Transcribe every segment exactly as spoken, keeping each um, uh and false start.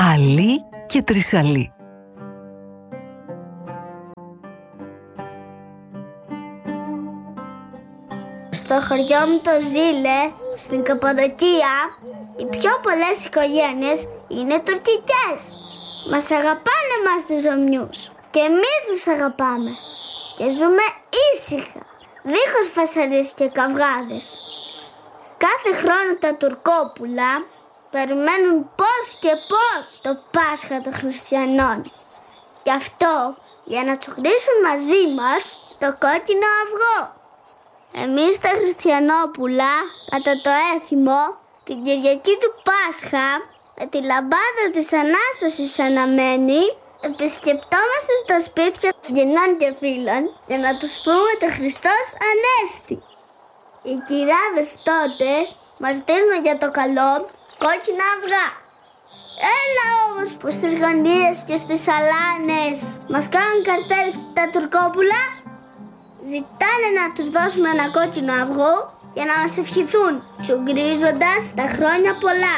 Αλή και Τρισαλή. Στο χωριό μου το Ζήλε, στην Καππαδοκία, οι πιο πολλές οικογένειες είναι τουρκικές. Μας αγαπάνε εμάς τους ζωμιούς και εμείς τους αγαπάμε και ζούμε ήσυχα, δίχως φασαρίες και καυγάδες. Κάθε χρόνο τα τουρκόπουλα περιμένουν πώς και πώς το Πάσχα των χριστιανών. Γι' αυτό, για να τσουχρίσουν μαζί μας το κόκκινο αυγό. Εμείς τα χριστιανόπουλα, κατά το έθιμο, την Κυριακή του Πάσχα, με τη λαμπάδα της Ανάστασης αναμένη, επισκεπτόμαστε τα σπίτια συγγενών και φίλων για να τους πούμε το Χριστός Ανέστη. Οι κυράδες τότε μας δίνουν για το καλό κόκκινα αυγά. Έλα όμως που στις γωνίες και στις αλάνες μας κάνουν καρτέλ τα τουρκόπουλα. Ζητάνε να τους δώσουμε ένα κόκκινο αυγό για να μας ευχηθούν, τσουγκρίζοντας τα χρόνια πολλά.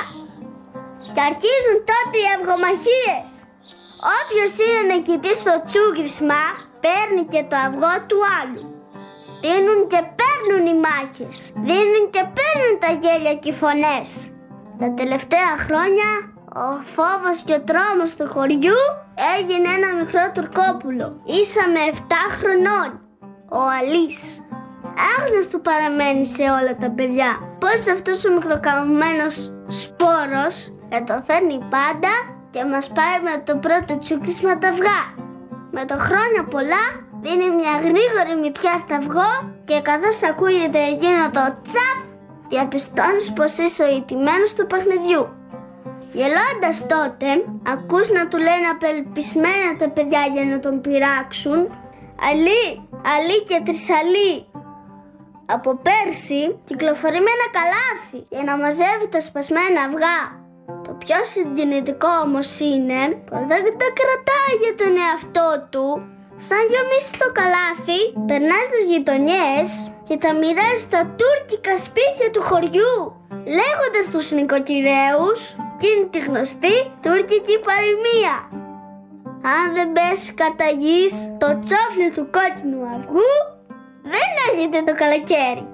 Και αρχίζουν τότε οι αυγομαχίες. Όποιος είναι νικητής στο τσούγκρισμα παίρνει και το αυγό του άλλου. Δίνουν και παίρνουν οι μάχες, δίνουν και παίρνουν τα γέλια και οι φωνές. Τα τελευταία χρόνια ο φόβος και ο τρόμος του χωριού έγινε ένα μικρό τουρκόπουλο, ίσα με επτά χρονών, ο Αλής. Άγνωστο παραμένει σε όλα τα παιδιά πως αυτός ο μικροκαμμένος σπόρος καταφέρνει πάντα και μας πάει με το πρώτο τσούκρισμα τα αυγά. Με το χρόνια πολλά δίνει μια γρήγορη μυτιά στα αυγό και καθώς ακούγεται εκείνο το τσαφ, διαπιστώνεις πως είσαι ο ηττημένος του παιχνιδιού. Γελώντας τότε, ακούς να του λένε απελπισμένα τα παιδιά για να τον πειράξουν, Αλή, Αλή και Τρισαλή. Από πέρσι κυκλοφορεί με ένα καλάθι για να μαζεύει τα σπασμένα αυγά. Το πιο συγκινητικό όμως είναι πως δεν τα κρατάει για τον εαυτό του. Σαν γιομίσει το καλάθι, περνάει στις γειτονιές και τα μοιράζει στα τουρκικά σπίτια του χωριού, λέγοντας στους νοικοκυρέους εκείνη τη γνωστή τουρκική παροιμία: αν δεν πέσει κατά γης το τσόφλι του κόκκινου αυγού, δεν έρχεται το καλοκαίρι.